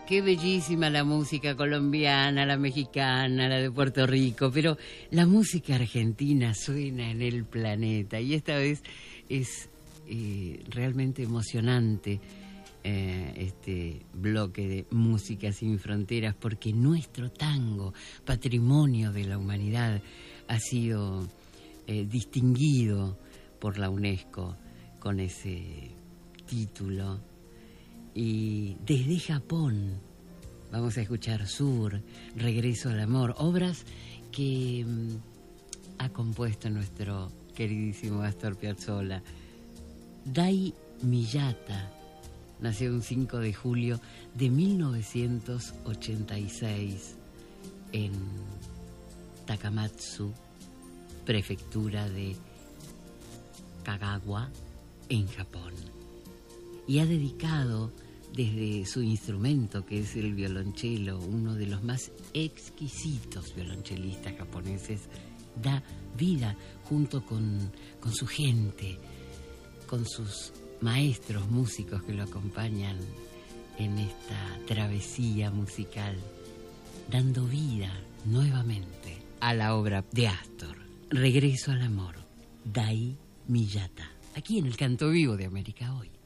qué bellísima la música colombiana, la mexicana, la de Puerto Rico, pero la música argentina suena en el planeta y esta vez es realmente emocionante este bloque de Música sin Fronteras, porque nuestro tango, patrimonio de la humanidad, ha sido distinguido por la UNESCO con ese título. Y desde Japón vamos a escuchar Sur, Regreso al Amor, obras que ha compuesto nuestro queridísimo Astor Piazzolla. Dai Miyata nació un 5 de julio de 1986 en Takamatsu, prefectura de Kagawa, en Japón. Y ha dedicado desde su instrumento, que es el violonchelo, uno de los más exquisitos violonchelistas japoneses, da vida junto con su gente, con sus maestros músicos que lo acompañan en esta travesía musical, dando vida nuevamente a la obra de Astor. Regreso al Amor, Dai Miyata, aquí en el Canto Vivo de América Hoy.